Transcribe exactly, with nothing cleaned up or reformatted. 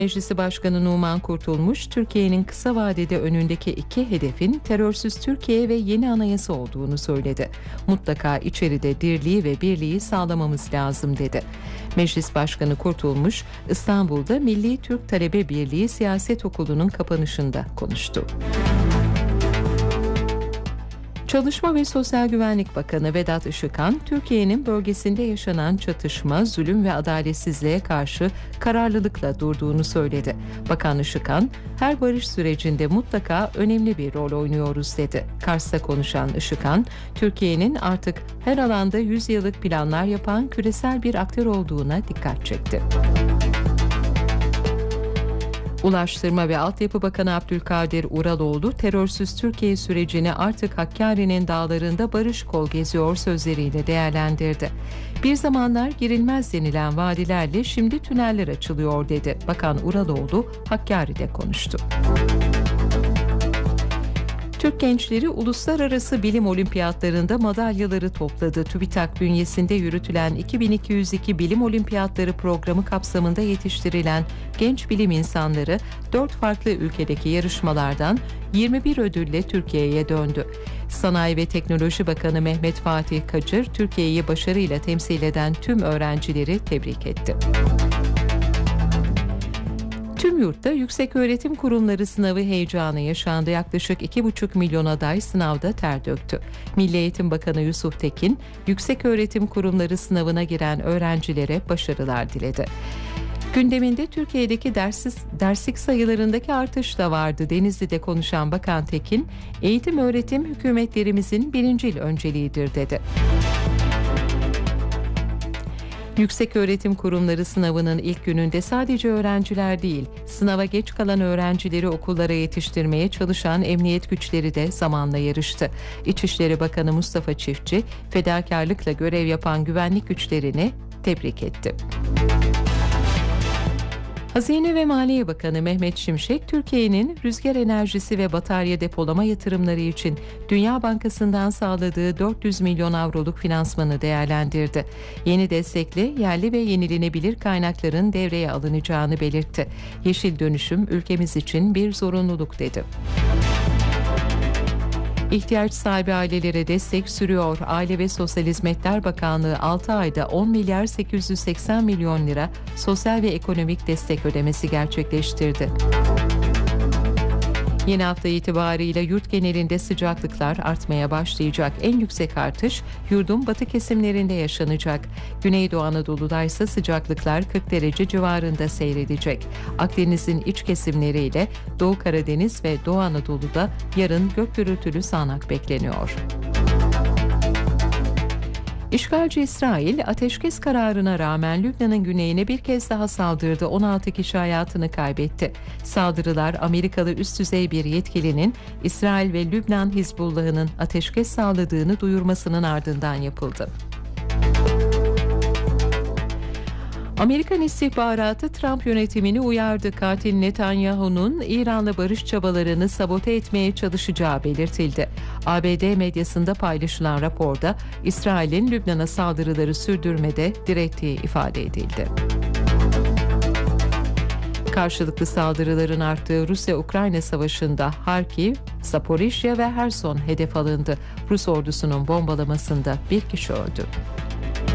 Meclisi Başkanı Numan Kurtulmuş, Türkiye'nin kısa vadede önündeki iki hedefin terörsüz Türkiye ve yeni anayasa olduğunu söyledi. Mutlaka içeride dirliği ve birliği sağlamamız lazım dedi. Meclis Başkanı Kurtulmuş, İstanbul'da Milli Türk Talebe Birliği Siyaset Okulu'nun kapanışında konuştu. Çalışma ve Sosyal Güvenlik Bakanı Vedat Işıkhan, Türkiye'nin bölgesinde yaşanan çatışma, zulüm ve adaletsizliğe karşı kararlılıkla durduğunu söyledi. Bakan Işıkhan, her barış sürecinde mutlaka önemli bir rol oynuyoruz dedi. Kars'ta konuşan Işıkhan, Türkiye'nin artık her alanda yüz yıllık planlar yapan küresel bir aktör olduğuna dikkat çekti. Ulaştırma ve Altyapı Bakanı Abdülkadir Uraloğlu, terörsüz Türkiye sürecini artık Hakkari'nin dağlarında barış kol geziyor sözleriyle değerlendirdi. Bir zamanlar girilmez denilen vadilerle şimdi tüneller açılıyor dedi. Bakan Uraloğlu Hakkari'de konuştu. Türk gençleri uluslararası bilim olimpiyatlarında madalyaları topladı. TÜBİTAK bünyesinde yürütülen iki bin iki yüz iki Bilim Olimpiyatları programı kapsamında yetiştirilen genç bilim insanları dört farklı ülkedeki yarışmalardan yirmi bir ödülle Türkiye'ye döndü. Sanayi ve Teknoloji Bakanı Mehmet Fatih Kacır, Türkiye'yi başarıyla temsil eden tüm öğrencileri tebrik etti. Tüm yurtta yükseköğretim kurumları sınavı heyecanı yaşandı. Yaklaşık iki buçuk milyon aday sınavda ter döktü. Milli Eğitim Bakanı Yusuf Tekin, yükseköğretim kurumları sınavına giren öğrencilere başarılar diledi. Gündeminde Türkiye'deki dersiz, derslik sayılarındaki artış da vardı. Denizli'de konuşan Bakan Tekin, eğitim öğretim hükümetlerimizin birincil önceliğidir dedi. Yükseköğretim kurumları sınavının ilk gününde sadece öğrenciler değil, sınava geç kalan öğrencileri okullara yetiştirmeye çalışan emniyet güçleri de zamanla yarıştı. İçişleri Bakanı Mustafa Çiftçi, fedakarlıkla görev yapan güvenlik güçlerini tebrik etti. Hazine ve Maliye Bakanı Mehmet Şimşek, Türkiye'nin rüzgar enerjisi ve batarya depolama yatırımları için Dünya Bankası'ndan sağladığı dört yüz milyon avroluk finansmanı değerlendirdi. Yeni destekle yerli ve yenilenebilir kaynakların devreye alınacağını belirtti. Yeşil dönüşüm ülkemiz için bir zorunluluk dedi. İhtiyaç sahibi ailelere destek sürüyor. Aile ve Sosyal Hizmetler Bakanlığı altı ayda on milyar sekiz yüz seksen milyon lira sosyal ve ekonomik destek ödemesi gerçekleştirdi. Yeni hafta itibariyle yurt genelinde sıcaklıklar artmaya başlayacak. En yüksek artış yurdun batı kesimlerinde yaşanacak. Güneydoğu Anadolu'da ise sıcaklıklar kırk derece civarında seyredecek. Akdeniz'in iç kesimleriyle Doğu Karadeniz ve Doğu Anadolu'da yarın gök gürültülü sağanak bekleniyor. İşgalci İsrail, ateşkes kararına rağmen Lübnan'ın güneyine bir kez daha saldırdı. on altı kişi hayatını kaybetti. Saldırılar Amerikalı üst düzey bir yetkilinin İsrail ve Lübnan Hizbullah'ının ateşkes sağladığını duyurmasının ardından yapıldı. Amerikan istihbaratı Trump yönetimini uyardı. Katil Netanyahu'nun İran'la barış çabalarını sabote etmeye çalışacağı belirtildi. A B D medyasında paylaşılan raporda İsrail'in Lübnan'a saldırıları sürdürmede direttiği ifade edildi. Karşılıklı saldırıların arttığı Rusya-Ukrayna savaşında Harkiv, Zaporijya ve Herson hedef alındı. Rus ordusunun bombalamasında bir kişi öldü.